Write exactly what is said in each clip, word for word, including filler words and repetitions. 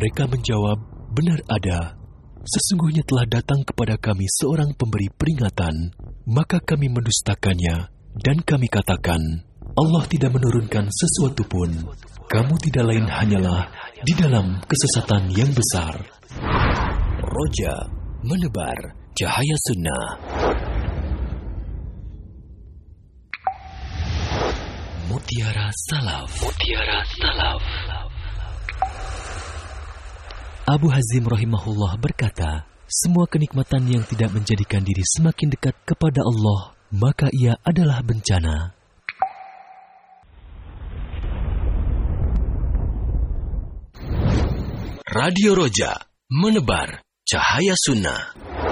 Mereka menjawab, benar ada. Sesungguhnya telah datang kepada kami seorang pemberi peringatan, maka kami mendustakannya, dan kami katakan, Allah tidak menurunkan sesuatu pun. Kamu tidak lain hanyalah di dalam kesesatan yang besar. Roja menebar cahaya sunnah. Mutiara Salaf. Mutiara Salaf. Abu Hazim rahimahullah berkata, semua kenikmatan yang tidak menjadikan diri semakin dekat kepada Allah, maka ia adalah bencana. Radio Roja menebar cahaya sunnah.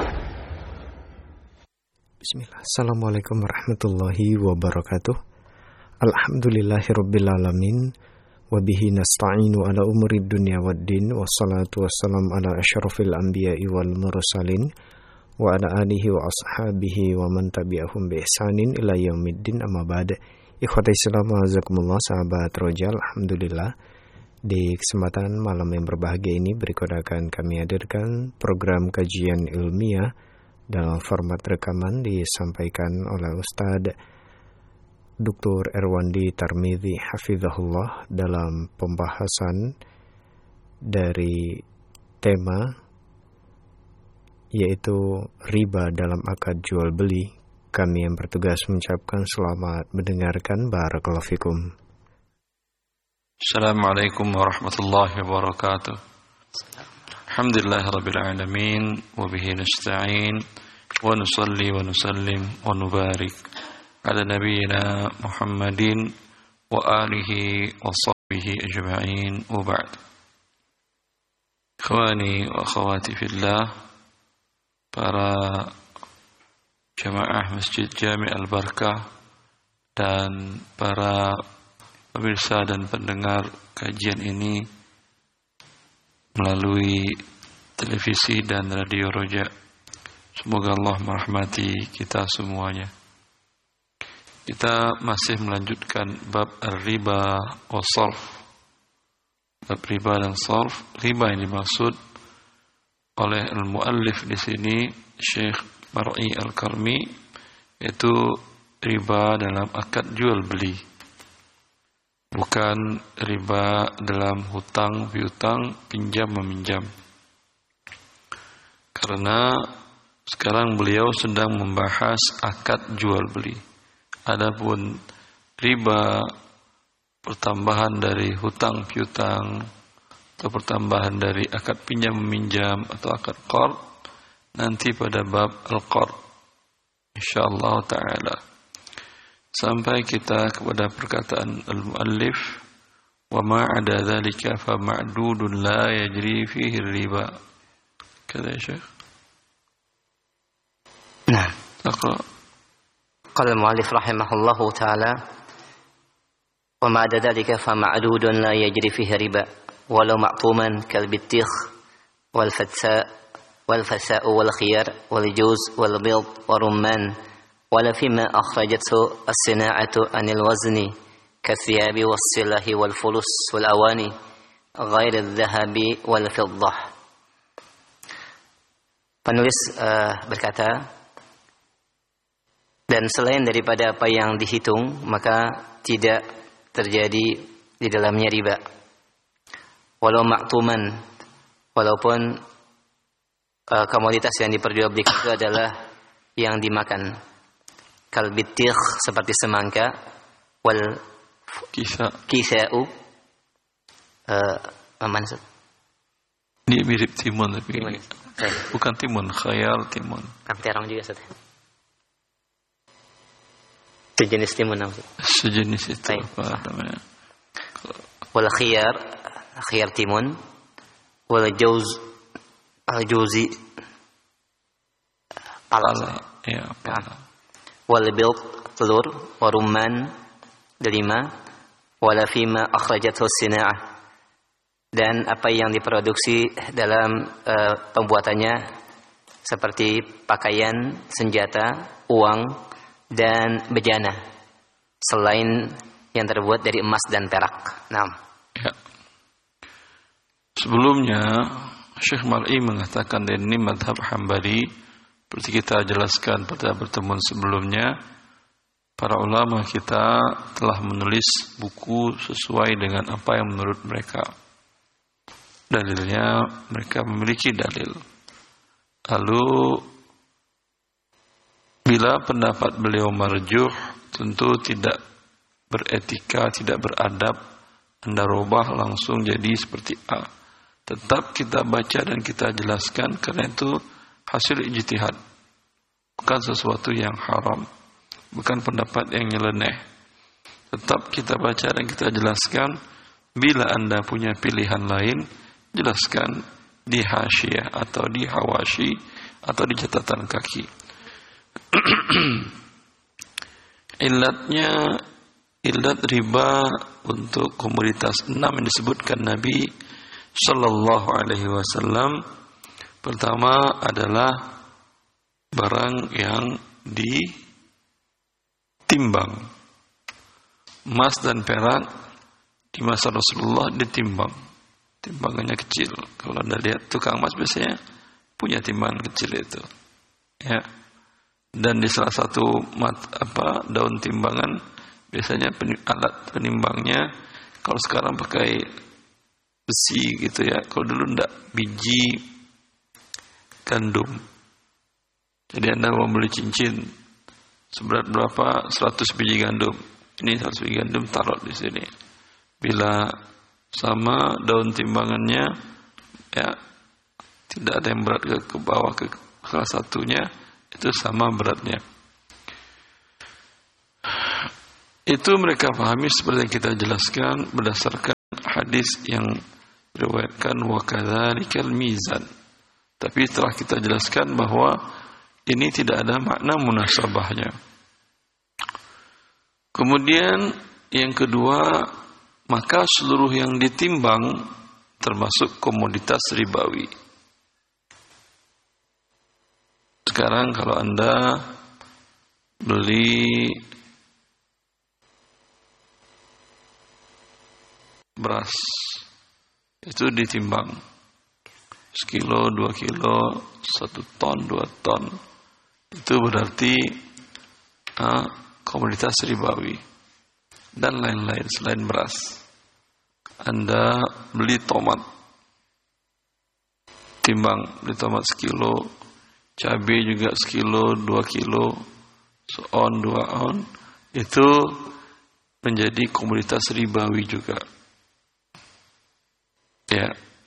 Bismillah. Assalamualaikum warahmatullahi wabarakatuh. Alhamdulillahirabbil alamin. Wabihi nasta'inu ala umurid dunya waddin. Wassalatu wassalam ala asyrafil anbiya'i wal mursalin. Wa ala alihi wa ashabihi wa man tabi'ahum bi ihsanin ila yaumiddin, amma ba'd. Ikhwati Islam wa azakumullah, sahabat Roja, alhamdulillah. Di kesempatan malam yang berbahagia ini berikut akan kami hadirkan program kajian ilmiah dalam format rekaman disampaikan oleh Ustadz Doktor Erwandi Tarmidhi hafizahullah dalam pembahasan dari tema yaitu riba dalam akad jual beli. Kami yang bertugas mengucapkan selamat mendengarkan. Barakallahu fikum. Assalamualaikum warahmatullahi wabarakatuh. Alhamdulillahirabbil alamin wa bihi nasta'in wa nusalli wa nusallim wa nubarik ala nabiyyina Muhammadin wa alihi wa sahbihi ajma'in, wa ba'd. Ikhwani wa akhwati fillah, para jamaah Masjid Jami' Al-Barakah dan para pemirsa dan pendengar kajian ini melalui televisi dan radio Roja, semoga Allah merahmati kita semuanya. Kita masih melanjutkan bab riba wa sarf. Bab riba dan sarf. Riba yang dimaksud oleh al-muallif di sini Syekh Mar'i Al-Karmi, yaitu riba dalam akad jual beli, bukan riba dalam hutang piutang, pinjam meminjam. Karena sekarang beliau sedang membahas akad jual beli. Adapun riba pertambahan dari hutang piutang atau pertambahan dari akad pinjam meminjam atau akad qard nanti pada bab al-qard insyaallah taala. Sampai kita kepada perkataan al-muallif, wa ma 'ada dzalika fa ma'dudun la yajri fihi riba. Kata Syekh. Nah, Taqra. qala al-muallif rahimahullahu taala, wa ma 'ada dzalika fa ma'dudun la yajri fihi riba walau ma'tuman kal bitikh wal fatsa wal fasa'u wal khiyar wal juz wal bild wa rumman ولا فيما أخرجته الصناعة عن الوزن كالثياب والصلة والفلس والأواني غير الذهب والفضة. Penulis uh, berkata, dan selain daripada apa yang dihitung, maka tidak terjadi di dalamnya riba. Walau maktuman, walaupun uh, komoditas yang diperjualbelikan itu adalah yang dimakan. Kalbitikh seperti semangka, wal Kisa kisa'u uh, apa maksud? Ini mirip timun tapi Timun. bukan timun, khayal timun. Terong juga Ustaz. Sejenis timun maksud. Sejenis itu Baik. apa namanya? Wal khiyar, khiyar timun, wal jauz, al juzi, pala, Ya, pala. wal bild, telur, warumman, delima, wala fima akhrajathu sina'ah, dan apa yang diproduksi dalam uh, pembuatannya seperti pakaian, senjata, uang, dan bejana selain yang terbuat dari emas dan perak. Nah, Ya. Sebelumnya Syekh Mar'i mengatakan dan ini madhab Hambali, seperti kita jelaskan pada pertemuan sebelumnya, para ulama kita telah menulis buku sesuai dengan apa yang menurut mereka. Dalilnya mereka memiliki dalil. Lalu bila pendapat beliau marjuh, tentu tidak beretika, tidak beradab, Anda robah langsung jadi seperti A. Tetap kita baca dan kita jelaskan, karena itu hasil ijtihad, bukan sesuatu yang haram, bukan pendapat yang nyeleneh. Tetap kita baca dan kita jelaskan. Bila Anda punya pilihan lain, jelaskan di hasyiah atau di hawashi atau di catatan kaki. Ilatnya, ilat riba untuk komoditas enam yang disebutkan Nabi Sallallahu Alaihi Wasallam. Pertama adalah barang yang ditimbang. Emas dan perak di masa Rasulullah ditimbang, timbangannya kecil. Kalau Anda lihat tukang emas biasanya punya timbangan kecil itu, ya. Dan di salah satu mat, apa daun timbangan biasanya pen, alat penimbangnya kalau sekarang pakai besi gitu ya. Kalau dulu enggak, biji gandum. Jadi Anda mau beli cincin seberat berapa? seratus biji gandum. Ini seratus biji gandum taruh di sini. Bila sama daun timbangannya, ya tidak ada yang berat ke, ke bawah ke salah satunya, itu sama beratnya. Itu mereka pahami seperti yang kita jelaskan berdasarkan hadis yang diriwayatkan wa kadzalikal mizan. Tapi telah kita jelaskan bahwa ini tidak ada makna munasabahnya. Kemudian yang kedua, maka seluruh yang ditimbang termasuk komoditas ribawi. Sekarang kalau Anda beli beras, itu ditimbang sekilo, dua kilo, satu ton, dua ton. Itu berarti uh, komoditas ribawi dan lain-lain selain beras. Anda beli tomat, timbang, beli tomat sekilo, cabai juga sekilo, dua kilo, seon, dua on, itu menjadi komoditas ribawi juga. Ya.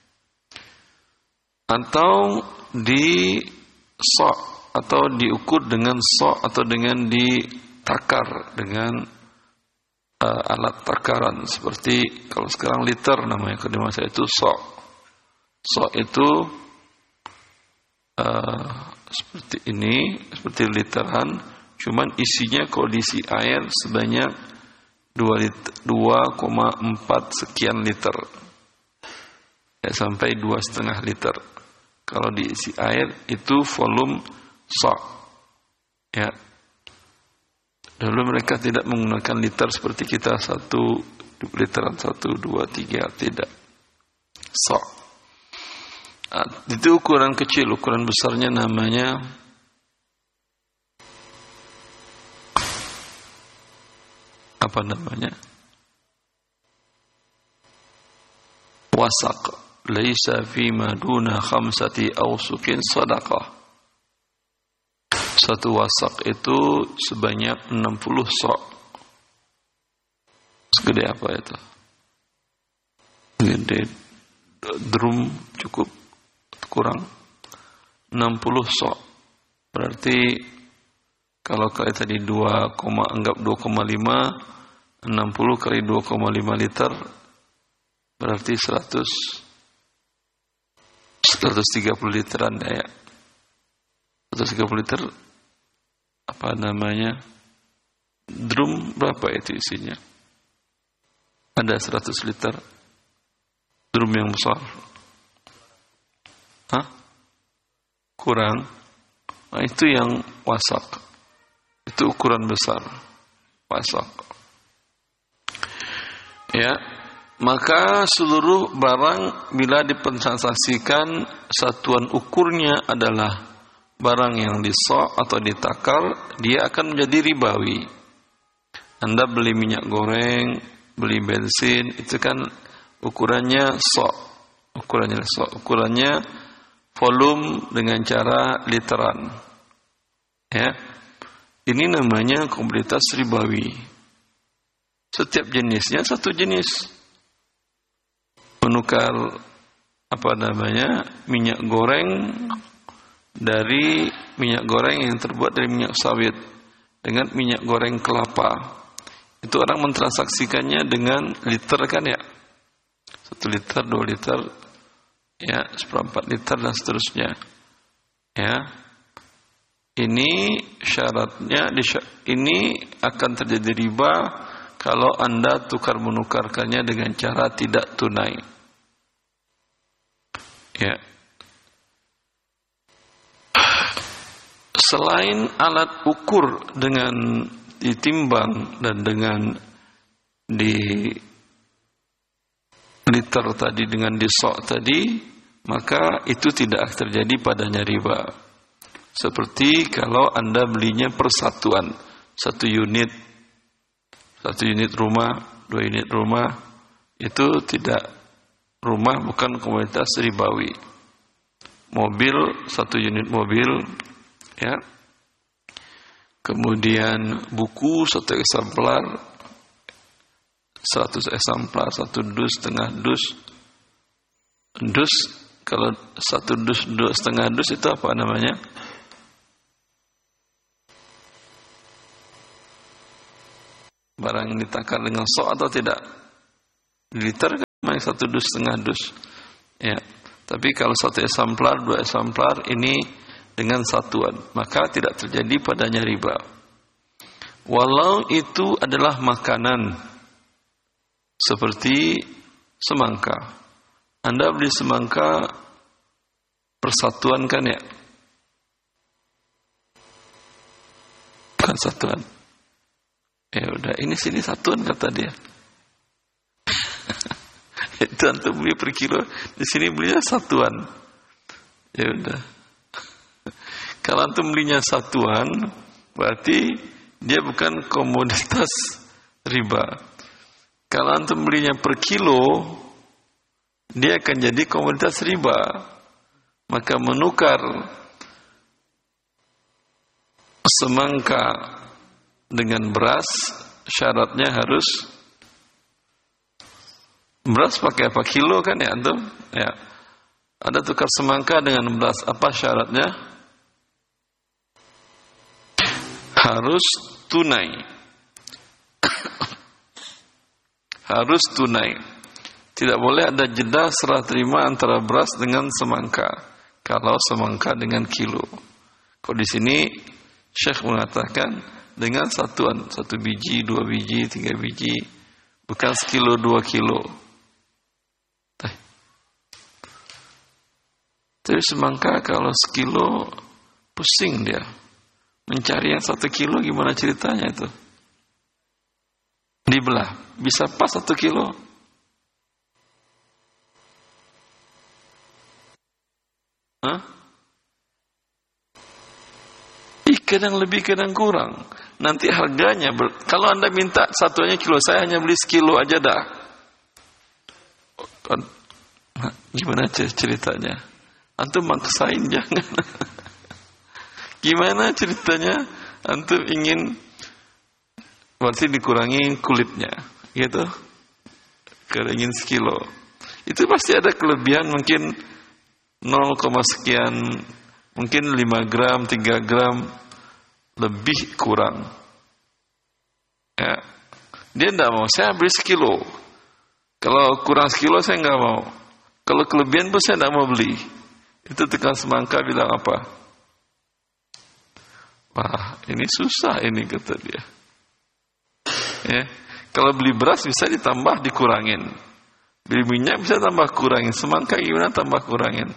Atau di sok atau diukur dengan sok atau dengan ditakar dengan uh, alat takaran seperti kalau sekarang liter namanya, kalau di masa itu sok. Sok itu uh, seperti ini, seperti literan, cuman isinya kalau diisi air sebanyak dua koma empat sekian liter. Ya, sampai dua setengah liter. Kalau diisi air itu volume sok. Ya. Dulu mereka tidak menggunakan liter seperti kita satu literan satu dua tiga, tidak. Sok. Nah, itu ukuran kecil, ukuran besarnya namanya apa namanya? Wasak. Laisa fima duna khamsati awsukin sadaqah. Satu wasak itu sebanyak enam puluh sok. Segede apa itu? Gede drum cukup kurang enam puluh sok. Berarti kalau kali tadi dua, anggap dua koma lima, enam puluh kali dua koma lima liter berarti seratus seratus tiga puluh literan ya. seratus tiga puluh liter apa namanya? Drum berapa itu isinya? Ada seratus liter drum yang besar. Hah? Kurang. Nah, itu yang wasak. Itu ukuran besar. Wasak. Ya. Maka seluruh barang bila ditransaksikan satuan ukurnya adalah barang yang disok atau ditakar, dia akan menjadi ribawi. Anda beli minyak goreng, beli bensin, itu kan ukurannya sok, ukurannya sok, ukurannya volume dengan cara literan. Ya, ini namanya komoditas ribawi. Setiap jenisnya satu jenis. Menukar apa namanya minyak goreng dari minyak goreng yang terbuat dari minyak sawit dengan minyak goreng kelapa, itu orang mentransaksikannya dengan liter kan ya, satu liter, dua liter, ya seperempat liter dan seterusnya. Ya, ini syaratnya, ini akan terjadi riba kalau Anda tukar menukarkannya dengan cara tidak tunai. Ya. Selain alat ukur dengan ditimbang dan dengan di liter tadi, dengan disok tadi, maka itu tidak terjadi padanya riba. Seperti kalau Anda belinya persatuan, satu unit, satu unit rumah, dua unit rumah, itu tidak, rumah bukan komoditas ribawi. Mobil, satu unit mobil, ya. Kemudian buku satu eksemplar, seratus eksemplar, satu dus, setengah dus. Dus, kalau satu dus, dua setengah dus itu apa namanya? Barang yang ditakar dengan sok atau tidak? Liter kan main satu dus, setengah dus. Ya. Tapi kalau satu eksemplar, dua eksemplar, ini dengan satuan, maka tidak terjadi padanya riba. Walau itu adalah makanan, seperti semangka. Anda beli semangka persatuan kan ya? Bukan satuan. Ya udah, ini sini satuan kata dia. Itu antum beli per kilo, di sini belinya satuan. Ya udah. Kalau antum belinya satuan, berarti dia bukan komoditas riba. Kalau antum belinya per kilo, dia akan jadi komoditas riba. Maka menukar semangka dengan beras, syaratnya harus beras pakai apa, kilo kan ya antum? Ya. Ada tukar semangka dengan beras, apa syaratnya? Harus tunai. Harus tunai. Tidak boleh ada jeda serah terima antara beras dengan semangka. Kalau semangka dengan kilo. Kalau di sini Syekh mengatakan dengan satuan, satu biji, dua biji, tiga biji, bukan sekilo, dua kilo. Tapi semangka kalau sekilo pusing dia. Mencari yang satu kilo gimana ceritanya itu? Dibelah, bisa pas satu kilo? Hah? Ih, kadang lebih, kadang kurang. Nanti harganya, ber... kalau Anda minta satuannya kilo, saya hanya beli sekilo aja dah. Gimana ceritanya? Antum maksain jangan. Gimana ceritanya? Antum ingin berarti dikurangi kulitnya, gitu. Kalau ingin sekilo, itu pasti ada kelebihan mungkin nol, sekian, mungkin lima gram, tiga gram lebih kurang. Ya. Dia tidak mau, saya beli sekilo. Kalau kurang sekilo saya nggak mau. Kalau kelebihan pun saya tidak mau beli. Itu tukang semangka bilang apa? Wah, ini susah ini, kata dia. Ya. Kalau beli beras bisa ditambah dikurangin. Beli minyak bisa tambah kurangin. Semangka gimana tambah kurangin?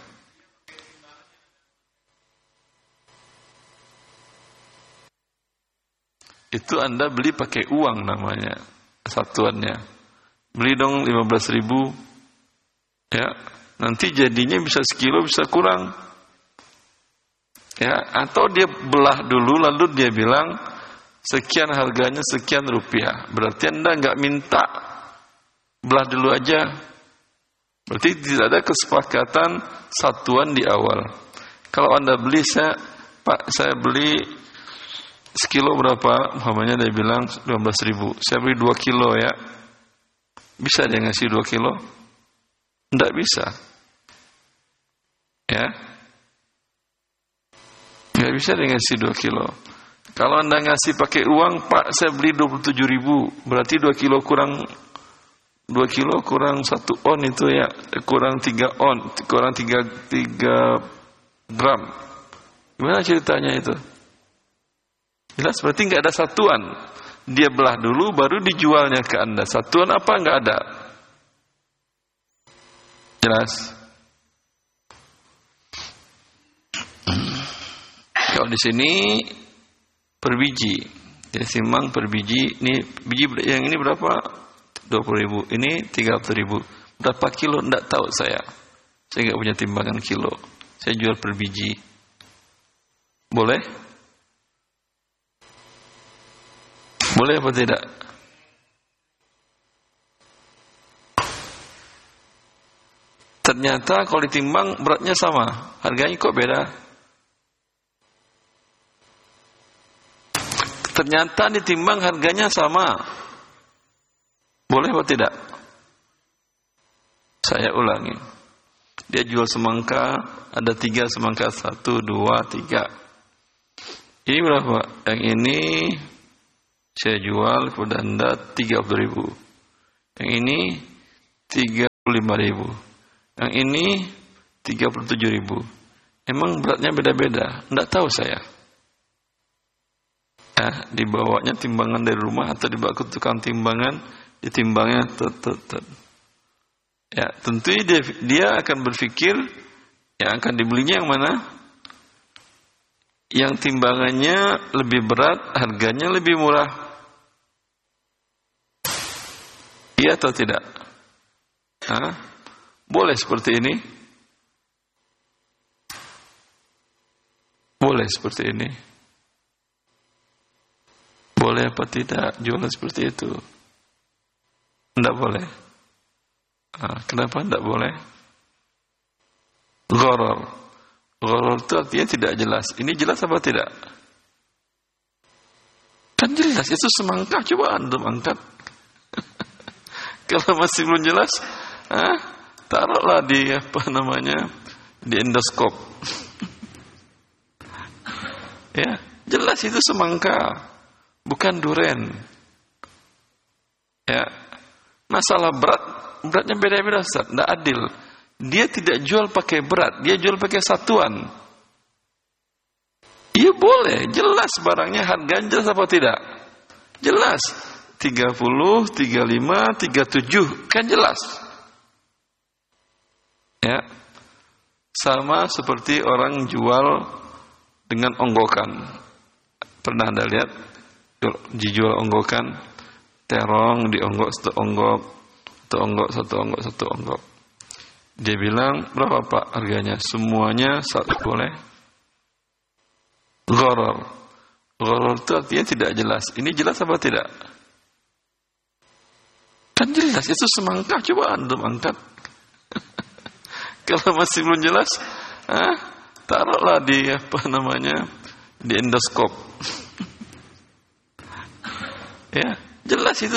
Itu Anda beli pakai uang namanya, satuannya. beli dong lima belas ribu, ya, nanti jadinya bisa sekilo, bisa kurang, ya, atau dia belah dulu lalu dia bilang sekian harganya sekian rupiah, berarti Anda nggak minta, belah dulu aja, berarti tidak ada kesepakatan satuan di awal. Kalau Anda beli, saya Pak, saya beli sekilo berapa, umpamanya dia bilang lima belas ribu, saya beli dua kilo ya, bisa dia ngasih dua kilo? Tidak bisa, ya, nggak bisa dia ngasih dua kilo. Kalau Anda ngasih pakai uang, Pak, saya beli dua puluh tujuh ribu, berarti dua kilo kurang dua kilo kurang satu on itu ya, kurang tiga on, kurang tiga tiga gram. Gimana ceritanya itu? Jelas berarti nggak ada satuan. Dia belah dulu baru dijualnya ke Anda. Satuan apa nggak ada? Jelas. Kalau di sini per biji, jadi simbang per biji. Ini biji yang ini berapa? dua puluh ribu. Ini tiga puluh ribu. Berapa kilo? Nggak tahu saya. Saya nggak punya timbangan kilo. Saya jual per biji. Boleh? Boleh apa tidak? Ternyata kalau ditimbang beratnya sama, harganya kok beda? Ternyata ditimbang harganya sama. Boleh apa tidak? Saya ulangi. Dia jual semangka, ada tiga semangka, satu, dua, tiga. Ini berapa? Yang ini saya jual kepada Anda tiga puluh ribu. Yang ini tiga puluh lima ribu. Yang ini tiga puluh tujuh ribu. Emang beratnya beda-beda? Tidak tahu saya. Ya, dibawanya timbangan dari rumah atau dibawa ke tukang timbangan, ditimbangnya tet, tet, tet. Ya, tentu dia, dia akan berpikir yang akan dibelinya yang mana? Yang timbangannya lebih berat, harganya lebih murah. Iya atau tidak? Hah? Boleh seperti ini? Boleh seperti ini? Boleh apa tidak jualan seperti itu? Tidak boleh. Nah, kenapa tidak boleh? Gharar. Gharar itu artinya tidak jelas. Ini jelas apa tidak? Kan jelas, itu semangka. Coba Anda angkat. Kalau masih belum jelas, ah, taruhlah di apa namanya, di endoskop. Ya, jelas itu semangka, bukan duren. Ya, masalah berat, beratnya beda-beda, Ustaz. Tidak adil. Dia tidak jual pakai berat, dia jual pakai satuan. Iya boleh, jelas barangnya, harganya jelas apa tidak? Jelas. tiga puluh, tiga puluh lima, tiga puluh tujuh, kan jelas. Ya. Sama seperti orang jual dengan onggokan. Pernah Anda lihat dijual onggokan, terong dionggok satu onggok, satu onggok, satu onggok, satu onggok. Dia bilang, berapa Pak harganya? Semuanya satu boleh. Gharar. Gharar itu artinya tidak jelas. Ini jelas apa tidak? Kan jelas, itu semangka. Coba Anda angkat. Kalau masih belum jelas, ah, taruhlah di apa namanya, di endoskop. Ya, jelas itu